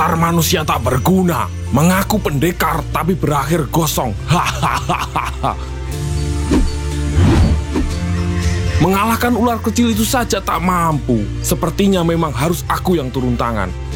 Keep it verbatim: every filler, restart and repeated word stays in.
Dasar manusia tak berguna, mengaku pendekar tapi berakhir gosong. Hahaha. Mengalahkan ular kecil itu saja tak mampu. Sepertinya memang harus aku yang turun tangan.